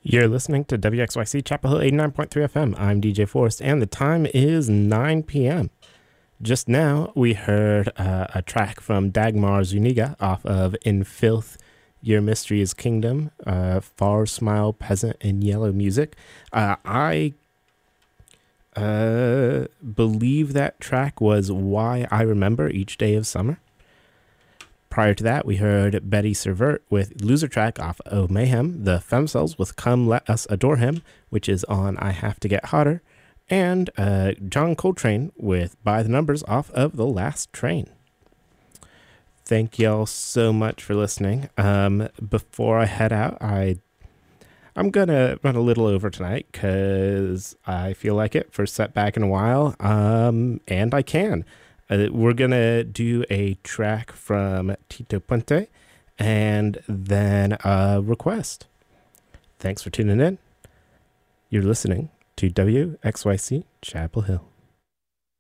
You're listening to WXYC Chapel Hill 89.3 FM. I'm DJ Forrest, and the time is 9 p.m. Just now, we heard a track from Dagmar Zuniga off of In Filth, Your Mystery is Kingdom, Far Smile, Peasant, and Yellow Music. I believe that track was Why I Remember Each Day of Summer. Prior to that, we heard Betty Servert with Loser Track off of Mayhem, the Femcells with Come Let Us Adore Him, which is on I Have to Get Hotter, and John Coltrane with By the Numbers off of The Last Train. Thank y'all so much for listening. Before I head out, I'm going to run a little over tonight because I feel like it for Setback in a while, and I can. We're going to do a track from Tito Puente and then a request. Thanks for tuning in. You're listening to WXYC Chapel Hill.